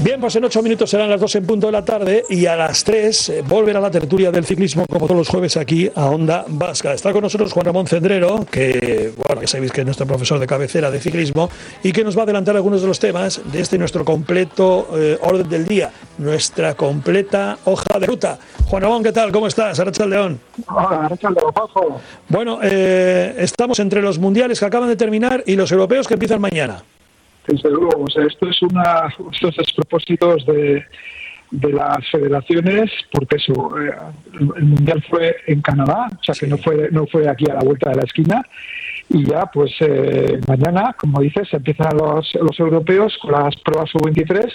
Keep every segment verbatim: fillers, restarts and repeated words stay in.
Bien, pues en ocho minutos serán las dos en punto de la tarde y a las tres eh, volverá la tertulia del ciclismo como todos los jueves aquí a Onda Vasca. Está con nosotros Juan Ramón Cendrero, que bueno, ya sabéis que es nuestro profesor de cabecera de ciclismo y que nos va a adelantar algunos de los temas de este nuestro completo eh, orden del día, nuestra completa hoja de ruta. Juan Ramón, ¿qué tal? ¿Cómo estás? Arratsaldeon. Hola, Arratsaldeon, Paco. Bueno, eh, estamos entre los mundiales que acaban de terminar y los europeos que empiezan mañana. Desde luego, o sea, esto es una, estos despropósitos de, de las federaciones, porque eso, eh, el mundial fue en Canadá, o sea que no fue no fue aquí a la vuelta de la esquina, y ya pues eh, mañana, como dices, empiezan los, los europeos con las pruebas sub veintitrés,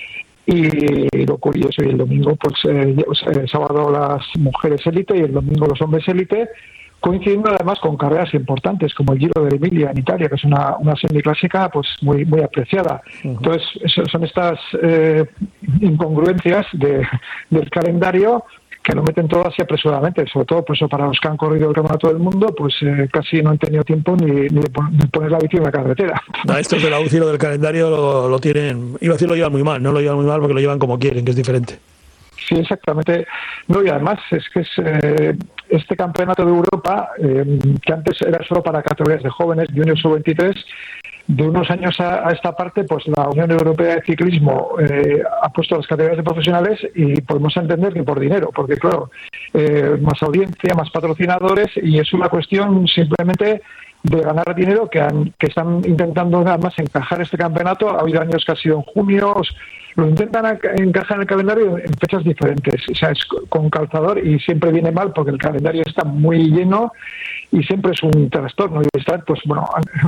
y lo curioso, y el domingo, pues eh, el sábado las mujeres élite y el domingo los hombres élite, coincidiendo además con carreras importantes como el Giro de Emilia en Italia, que es una, una semiclásica pues muy muy apreciada. Uh-huh. Entonces son estas eh, incongruencias de, del calendario que lo meten todo así apresuradamente, sobre todo pues para los que han corrido el campeonato del mundo, pues eh, casi no han tenido tiempo ni, ni de poner la bici en la carretera. No, estos de la U C I, lo del calendario lo, lo tienen, iba a decir lo llevan muy mal, no lo llevan muy mal porque lo llevan como quieren, que es diferente. Sí, exactamente. No, y además es que es eh, este campeonato de Europa, eh, que antes era solo para categorías de jóvenes, juniors sub veintitrés, de unos años a, a esta parte, pues la Unión Europea de Ciclismo eh, ha puesto las categorías de profesionales y podemos entender que por dinero, porque claro, eh, más audiencia, más patrocinadores, y es una cuestión simplemente de ganar dinero que, han, que están intentando nada más encajar este campeonato. Ha habido años que ha sido en junio, lo intentan encajar en el calendario en fechas diferentes, o sea, es con calzador y siempre viene mal porque el calendario está muy lleno y siempre es un trastorno. Y estar, pues bueno,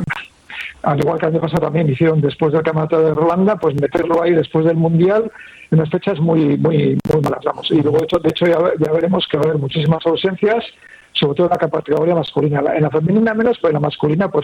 al igual que el año pasado también hicieron después del campeonato de Ruanda, pues meterlo ahí después del Mundial en unas fechas muy muy muy malas, vamos. Y luego de hecho, de hecho ya, ya veremos que va a haber muchísimas ausencias, sobre todo en la categoría masculina. En la femenina menos, pero en la masculina, pues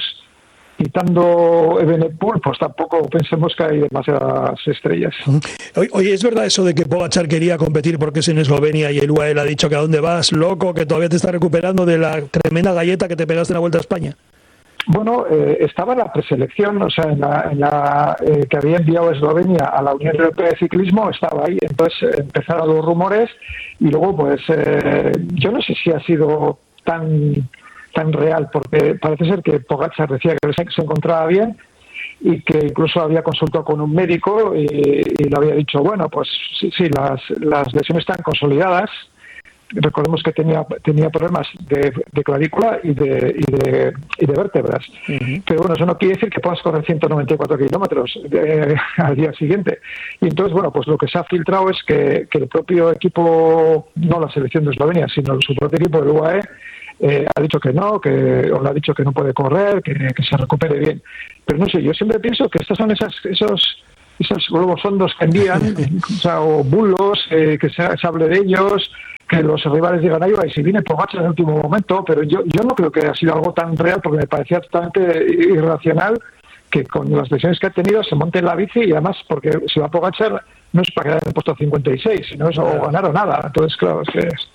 quitando Evenepoel, pues tampoco pensemos que hay demasiadas estrellas. Oye, ¿es verdad eso de que Pogačar quería competir porque es en Eslovenia y el U A E le ha dicho que a dónde vas, loco, que todavía te estás recuperando de la tremenda galleta que te pegaste en la Vuelta a España? Bueno, eh, estaba en la preselección, o sea, en la, en la eh, que había enviado Eslovenia a la Unión Europea de Ciclismo, estaba ahí. Entonces eh, empezaron los rumores y luego, pues, eh, yo no sé si ha sido tan tan real, porque parece ser que Pogačar decía que se encontraba bien y que incluso había consultado con un médico y, y le había dicho, bueno, pues sí, sí las, las lesiones están consolidadas. Recordemos que tenía tenía problemas de, de clavícula y de, y de y de vértebras. Uh-huh. Pero bueno, eso no quiere decir que puedas correr ciento noventa y cuatro kilómetros de, al día siguiente. Y entonces, bueno, pues lo que se ha filtrado es que, que el propio equipo, no la selección de Eslovenia, sino su propio equipo del U A E, Eh, ha dicho que no, que o le ha dicho que no puede correr, que, que se recupere bien. Pero no sé, yo siempre pienso que estas son esas, esos esos globos sondos que envían, o, sea, o bulos, eh, que se, se hable de ellos, que los rivales digan, ahí va, y si viene Pogačar en el último momento, pero yo yo no creo que haya sido algo tan real, porque me parecía totalmente irracional que con las lesiones que ha tenido se monte en la bici, y además porque si va a Pogačar no es para quedar en el puesto cincuenta y seis, sino es o ganar o nada. Entonces, claro, es que es,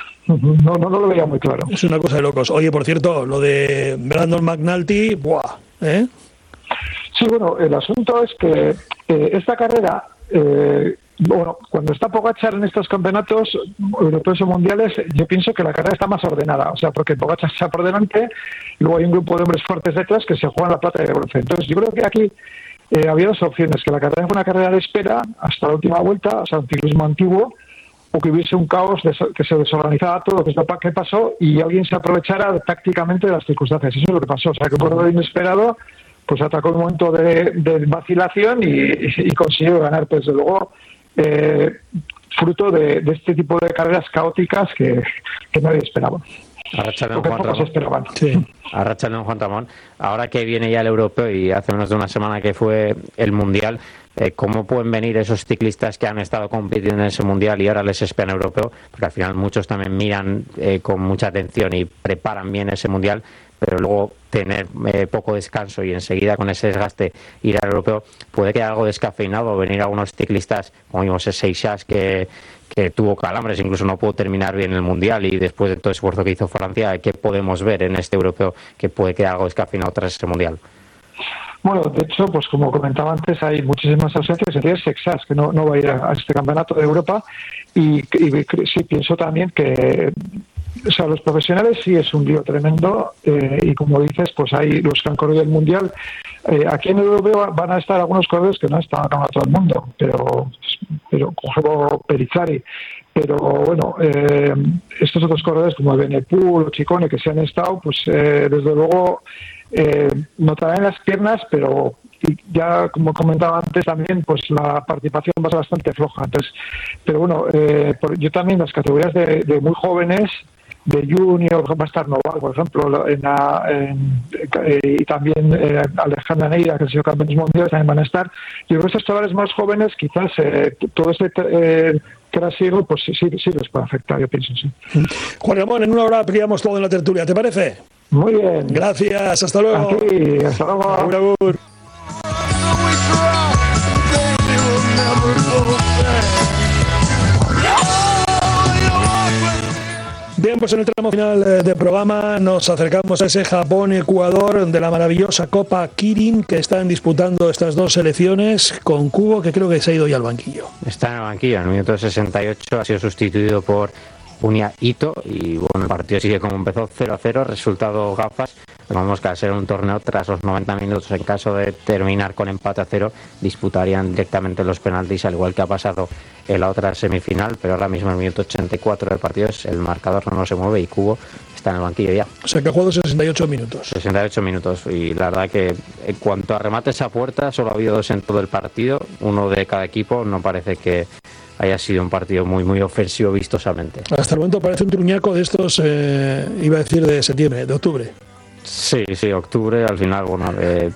No, no, no lo veía muy claro. Es una cosa de locos. Oye, por cierto, lo de Brandon McNulty, ¡buah! ¿Eh? Sí, bueno, el asunto es que eh, esta carrera, eh, bueno, cuando está Pogačar en estos campeonatos europeos o mundiales, yo pienso que la carrera está más ordenada, o sea, porque Pogačar está por delante, luego hay un grupo de hombres fuertes detrás que se juegan la plata y el bronce. Entonces, yo creo que aquí eh, había dos opciones, que la carrera fue una carrera de espera hasta la última vuelta, o sea, un ciclismo antiguo, o que hubiese un caos, de, que se desorganizara todo, que es lo que pasó, y alguien se aprovechara tácticamente de las circunstancias. Eso es lo que pasó. O sea, que por lo inesperado, pues atacó un momento de, de vacilación y, y, y consiguió ganar, pues, desde luego, eh, fruto de, de este tipo de carreras caóticas que, que nadie esperaba. Arratsaldeon, Juan Ramón. Sí. Arratsaldeon, Juan Ramón. Ahora que viene ya el europeo y hace menos de una semana que fue el mundial, eh, ¿cómo pueden venir esos ciclistas que han estado compitiendo en ese mundial y ahora les espera el europeo? Porque al final muchos también miran eh, con mucha atención y preparan bien ese mundial, pero luego tener eh, poco descanso y enseguida con ese desgaste ir al europeo, puede quedar algo descafeinado, venir algunos ciclistas, como vimos ese Seixas que, que tuvo calambres, incluso no pudo terminar bien el mundial, y después de todo el esfuerzo que hizo Francia, ¿qué podemos ver en este europeo que puede quedar algo descafeinado tras ese mundial? Bueno, de hecho, pues como comentaba antes, hay muchísimas ausencias. Entre ellas Sexas, que no, no va a ir a, a este campeonato de Europa. Y, y sí, pienso también que, o sea, los profesionales sí es un lío tremendo. Eh, y como dices, pues hay los que han corrido el Mundial. Eh, aquí en el europeo van a estar algunos corredores que no están ganando a todo el mundo, pero, pero como Perizari. Pero bueno, eh, estos otros corredores como Benepul o Chicone que se han estado, pues eh, desde luego eh, notarán en las piernas, pero ya como comentaba antes también, pues la participación va a ser bastante floja. Entonces, pero bueno, eh, por, yo también las categorías de, de muy jóvenes, de junior, va a estar Noval, por ejemplo, en la, en, eh, y también eh, Alejandra Neira, que ha sido campeones mundiales, también van a estar. Yo creo que estos chavales más jóvenes, quizás eh, todo este eh, trasiego, pues sí, sí les puede afectar, yo pienso, sí. Juan Ramón, en una hora ampliamos todo en la tertulia, ¿te parece? Muy bien. Gracias, hasta luego. Aquí, hasta luego. Agur, agur. Bien, pues en el tramo final del programa nos acercamos a ese Japón-Ecuador de la maravillosa Copa Kirin que están disputando estas dos selecciones con Kubo, que creo que se ha ido ya al banquillo. Está en el banquillo, en el minuto sesenta y ocho ha sido sustituido por Unia Ito y bueno, el partido sigue como empezó, cero a cero, resultado gafas. Vamos que al ser un torneo tras los noventa minutos, en caso de terminar con empate a cero, disputarían directamente los penaltis, al igual que ha pasado en la otra semifinal, pero ahora mismo en el minuto ochenta y cuatro del partido el marcador no se mueve y Kubo está en el banquillo ya. O sea que ha jugado sesenta y ocho minutos. sesenta y ocho minutos y la verdad que en cuanto a remates a puerta solo ha habido dos en todo el partido, uno de cada equipo. No parece que haya sido un partido muy muy ofensivo vistosamente. Hasta el momento parece un truñaco de estos, eh, iba a decir de septiembre, de octubre. Sí, sí, octubre, al final, bueno, eh,